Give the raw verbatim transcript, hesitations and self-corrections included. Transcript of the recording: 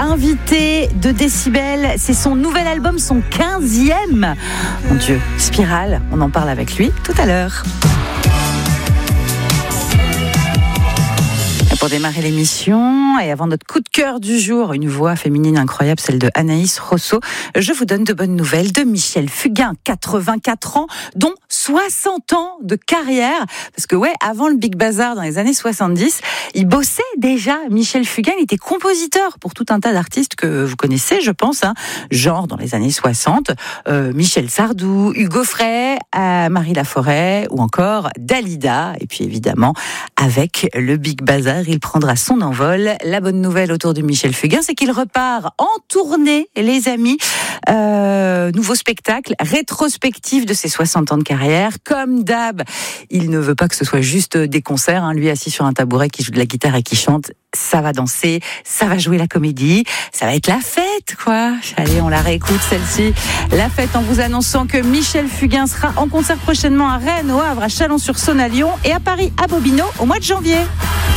invité de Décibel. C'est son nouvel album, son quinzième. Mon Dieu, Spirale, on en parle avec lui tout à l'heure. Pour démarrer l'émission et avant notre coup de cœur du jour, une voix féminine incroyable, celle de Anaïs Rosso, je vous donne de bonnes nouvelles de Michel Fugain, quatre-vingt-quatre ans, dont soixante ans de carrière. Parce que ouais, avant le Big Bazar dans les années soixante-dix, il bossait déjà. Michel Fugain, il était compositeur pour tout un tas d'artistes que vous connaissez, je pense, hein, genre dans les années soixante, euh, Michel Sardou, Hugo Frey, euh, Marie Laforêt ou encore Dalida. Et puis évidemment, avec le Big Bazar, il prendra son envol. La bonne nouvelle autour de Michel Fugain, c'est qu'il repart en tournée, les amis. Euh, nouveau spectacle, rétrospectif de ses soixante ans de carrière. Comme d'hab, il ne veut pas que ce soit juste des concerts, hein. Lui assis sur un tabouret qui joue de la guitare et qui chante. Ça va danser, ça va jouer la comédie, ça va être la fête, quoi. Allez, on la réécoute, celle-ci. La fête, en vous annonçant que Michel Fugain sera en concert prochainement à Rennes, au Havre, à Chalon-sur-Saône, à Lyon et à Paris, à Bobino, au mois de janvier.